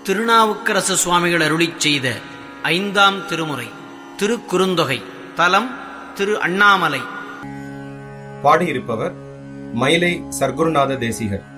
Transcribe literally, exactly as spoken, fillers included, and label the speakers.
Speaker 1: திருநாவுக்கரசு சுவாமிகள் அருளிச் செய்த ஐந்தாம் திருமுறை திருக்குறுந்தொகை. தலம் திரு அண்ணாமலை.
Speaker 2: பாடியிருப்பவர் மயிலை சர்க்குருநாத தேசிகர்.